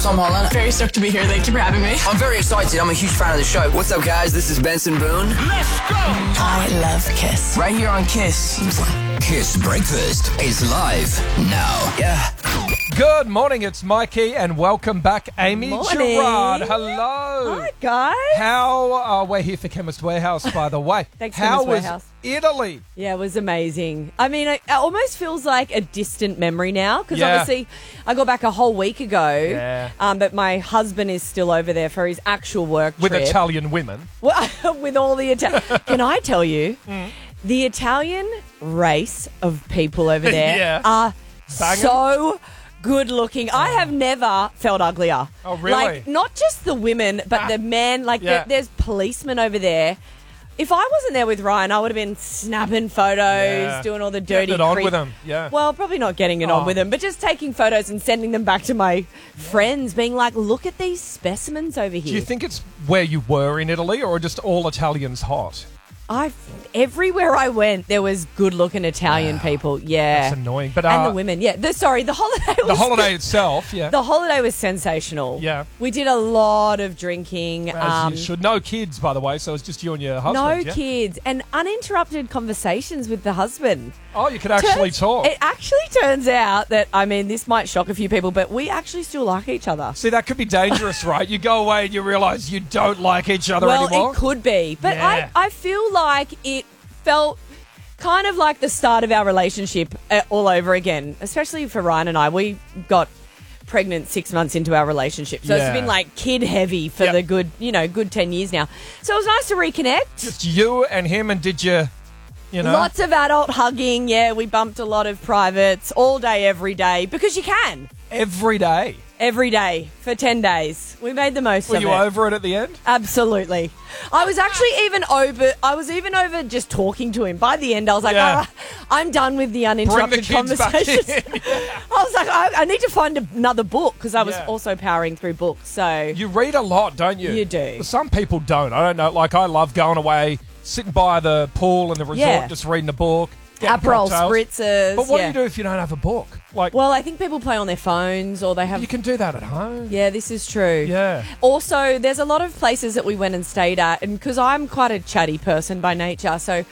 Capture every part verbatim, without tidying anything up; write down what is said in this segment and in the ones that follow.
Tom Holland. Very stoked to be here. Thank you for having me. I'm very excited. I'm a huge fan of the show. What's up, guys? This is Benson Boone. Let's go! I love Kiss. Right here on Kiss. Kiss Breakfast is live now. Yeah. Good morning, it's Mikey, and welcome back, Amy Morning. Gerard. Hello. Hi, guys. How, uh, we're here for Chemist Warehouse, by the way. Thanks, How Chemist was Warehouse. Italy? Yeah, it was amazing. I mean, it, it almost feels like a distant memory now because Yeah. obviously I got back a whole week ago. Yeah. Um, but my husband is still over there for his actual work With trip. Italian women. Well, with all the Italian. Can I tell you, Mm. the Italian race of people over there Yeah. are Banging. so good looking. I have never felt uglier. Oh, really? Like, not just the women, but Ah. the men. Like, Yeah. the, there's policemen over there. If I wasn't there with Ryan, I would have been snapping photos, Yeah. doing all the dirty Getting it on creep- with them, yeah. Well, probably not getting it Oh. on with them, but just taking photos and sending them back to my friends, being like, look at these specimens over here. Do you think it's where you were in Italy, or just all Italians hot? I everywhere I went, there was good-looking Italian people. Yeah, That's annoying. But, and uh, the women. Yeah, the, sorry, the holiday. Was The holiday itself, yeah. The holiday was sensational. Yeah. we did a lot of drinking. As um, you should. No kids, by the way, so it's just you and your husband. no yeah? kids and uninterrupted conversations with the husband. Oh, you could actually Turns- talk. It actually turns out that, I mean, this might shock a few people, but we actually still like each other. See, that could be dangerous, right? You go away and you realise you don't like each other Well, anymore. it could be. But Yeah. I, I feel like it felt kind of like the start of our relationship uh, all over again, especially for Ryan and I. We got pregnant six months into our relationship. So Yeah. it's been like kid heavy for Yep. the good, you know, good ten years now. So it was nice to reconnect. Just you and him, and did you, you know? Lots of adult hugging. Yeah, we bumped a lot of privates all day, every day, because you can. Every day. Every day for ten days. We made the most Were of you it. over it at the end? Absolutely. I was actually even over, I was even over just talking to him. By the end, I was like, Yeah. all right, I'm done with the Bring the uninterrupted kids back conversations. in. I was like, I, I need to find another book because I was Yeah. also powering through books. So, You read a lot, don't you? You do. Some people don't. I don't know. Like, I love going away, sitting by the pool in the resort, Yeah. just reading a book. getting Aperol cocktails. spritzers. But what yeah. do you do if you don't have a book? Like, Well, I think people play on their phones or they have. you can do that at home. Yeah, this is true. Yeah. Also, there's a lot of places that we went and stayed at, and because I'm quite a chatty person by nature, so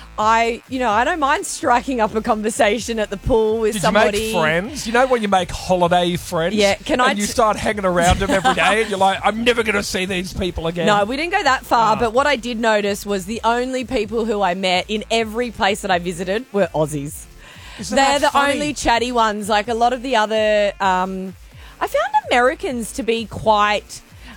I, you know, I don't mind striking up a conversation at the pool with Did somebody. you make friends? You know when you make holiday friends? Yeah, can I And you t- start hanging around them every day, and you're like, I'm never going to see these people again. No, we didn't go that far, Oh. but what I did notice was the only people who I met in every place that I visited were Aussies. Isn't They're that the funny? only chatty ones. Like a lot of the other, um, I found Americans to be quite.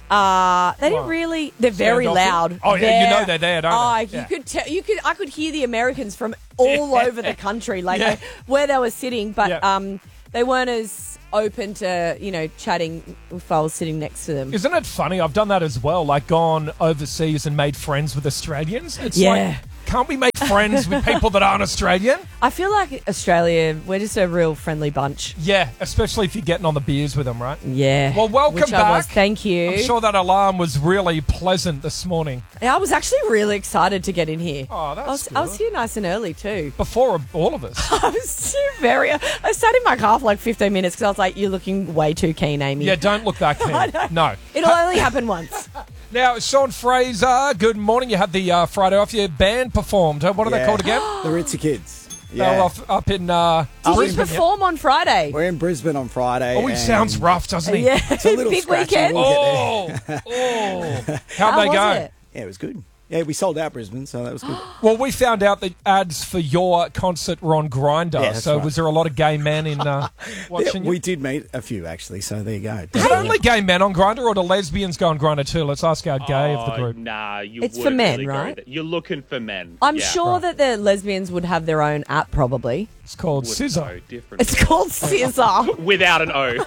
Uh, they didn't What? really. They're very Standoffish? loud. Oh, yeah, you know they're there, don't oh, they? you Yeah. could tell. You could. I could hear the Americans from all over the country, like Yeah. uh, where they were sitting, but Yeah. um, they weren't as open to you know chatting if I was sitting next to them. Isn't it funny? I've done that as well. Like gone overseas and made friends with Australians. It's Yeah. like, can't we make friends with people that aren't Australian? I feel like Australia, we're just a real friendly bunch. Yeah, especially if you're getting on the beers with them, right? Yeah. Well, welcome Which I was. back. Thank you. I'm sure that alarm was really pleasant this morning. Yeah, I was actually really excited to get in here. Oh, that's I was, good. I was here nice and early too. Before all of us. I was very. I sat in my car for like fifteen minutes because I was like, "You're looking way too keen, Amy." Yeah, don't look that I keen. know. No. It'll only happen once. Now, Sean Fraser, good morning. You had the uh, Friday off. Your band performed. Uh, What are they Yeah. called again? The Ritzy Kids. They were off, up in uh, Did you Brisbane. yeah? perform on Friday? We're in Brisbane on Friday. Oh, he and sounds rough, doesn't he? Yeah, It's a little big scratchy. weekend. We'll get there. Oh, oh. How'd How they was go? it? Yeah, it was good. Yeah, we sold out Brisbane, so that was good. Well, we found out that ads for your concert were on Grindr. Yeah, that's so right. was there a lot of gay men in uh, watching Yeah, you? we did meet a few, actually, so there you go. Is it Definitely. only gay men on Grindr, or do lesbians go on Grindr too? Let's ask our gay of the Oh, group. Nah, you It's for wouldn't men, really go right? there. You're looking for men. I'm Yeah. sure that the lesbians would have their own app, probably. It's called Would Scissor. know different. It's called Scissor. Without an O.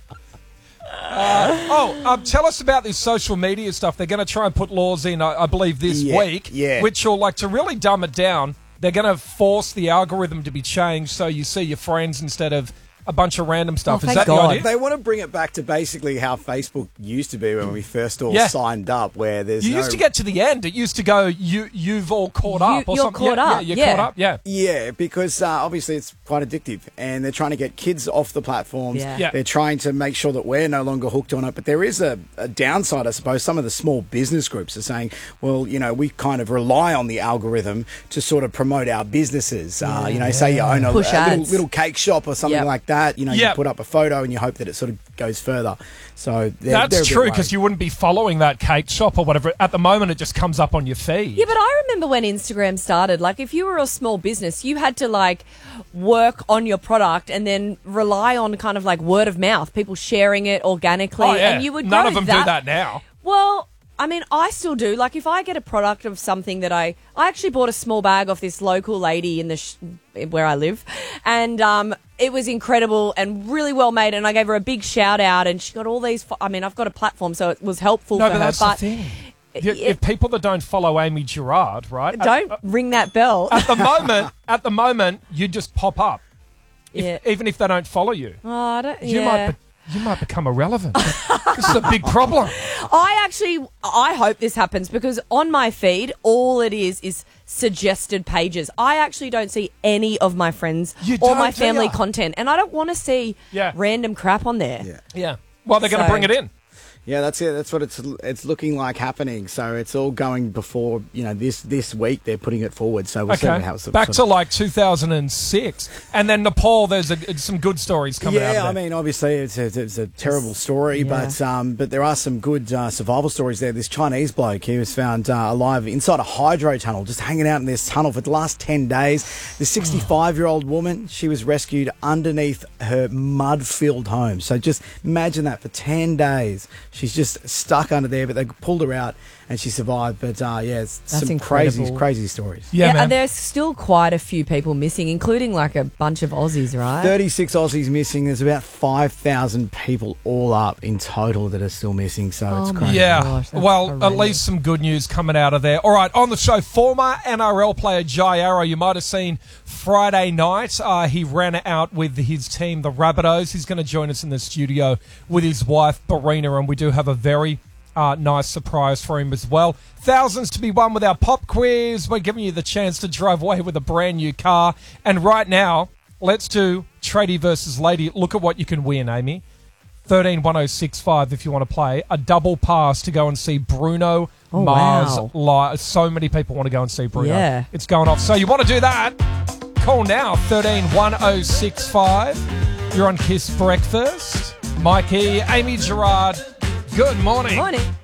Oh, um, tell us about this social media stuff. They're going to try and put laws in, I, I believe, this Yeah, week, yeah. which will, like, to really dumb it down, they're going to force the algorithm to be changed so you see your friends instead of a bunch of random stuff. Oh, Is thank that God. the idea? They want to bring it back to basically how Facebook used to be when we first all Yeah. signed up, where there's You no... used to get to the end. It used to go, you, you've all caught You- up. Or you're something. caught yeah, up, Yeah, you're yeah. caught up, yeah. Yeah, because uh, obviously it's quite addictive, and they're trying to get kids off the platforms. Yeah. Yeah. They're trying to make sure that we're no longer hooked on it. But there is a, a downside, I suppose. Some of the small business groups are saying, well, you know, we kind of rely on the algorithm to sort of promote our businesses. Uh, you know, say you own a, a Push little, ads. little cake shop or something Yep. like that. You know, Yep. you put up a photo and you hope that it sort of goes further. So they're, That's they're a bit true, worried. because you wouldn't be following that cake shop or whatever. At the moment, it just comes up on your feed. Yeah, but I remember when Instagram started, like if you were a small business, you had to like work on your product and then rely on kind of like word of mouth, people sharing it organically. Oh, yeah. And you would None grow of them do that now. Well, I mean, I still do. Like, if I get a product of something that I, I actually bought a small bag off this local lady in the sh- where I live, and um, it was incredible and really well made. And I gave her a big shout out, and she got all these. Fo- I mean, I've got a platform, so it was helpful No, for but her. that's but the thing. You- it- if people that don't follow Amy Gerard, right? don't At, ring that bell. at the moment, at the moment, you just pop up, if, Yeah. even if they don't follow you. Oh, I don't, You yeah. might, be, you might become irrelevant. This is a big problem. I actually, I hope this happens because on my feed, all it is is suggested pages. I actually don't see any of my friends You or don't, my do family ya? content, and I don't want to see Yeah. random crap on there. Yeah. Yeah. Well, they're going to So- bring it in. Yeah, that's it. That's what it's it's looking like happening. So it's all going before, you know, this this week they're putting it forward. So we'll see Okay. how it's Back to like two thousand six. And then Nepal, there's a, some good stories coming out of Yeah, there. I mean, obviously it's a, it's a terrible story, Yeah. but um, but there are some good uh, survival stories there. This Chinese bloke, he was found uh, alive inside a hydro tunnel, just hanging out in this tunnel for the last ten days. This sixty-five-year-old woman, she was rescued underneath her mud-filled home. So just imagine that for ten days. She's just stuck under there, but they pulled her out and she survived. But uh, yeah, it's That's some crazy, incredible. crazy stories. yeah, man. and there's still quite a few people missing, including like a bunch of Aussies, right? thirty-six Aussies missing. There's about five thousand people all up in total that are still missing. So it's Oh my crazy. Yeah, gosh, that's well, at horrendous. least some good news coming out of there. All right, on the show, former N R L player Jai Arrow, you might have seen Friday night. Uh, he ran out with his team, the Rabbitohs. He's going to join us in the studio with his wife, Barina, and we do have a very uh, nice surprise for him as well. Thousands to be won with our pop quiz. We're giving you the chance to drive away with a brand new car. And right now, let's do Tradie versus Lady. Look at what you can win, Amy. thirteen one oh six five if you want to play. A double pass to go and see Bruno Oh, Mars wow. live. So many people want to go and see Bruno. Yeah. It's going off. So you want to do that? Call now, thirteen one oh six five. You're on Kiss Breakfast. Mikey, Amy Gerard, good morning. Morning.